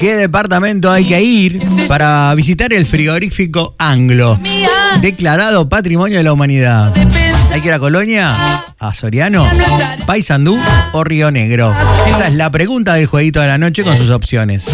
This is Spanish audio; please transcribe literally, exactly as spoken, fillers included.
¿Qué departamento hay que ir para visitar el frigorífico Anglo, declarado Patrimonio de la Humanidad? ¿Hay que ir a Colonia, a Soriano, Paysandú o Río Negro? Esa es la pregunta del jueguito de la noche con sus opciones.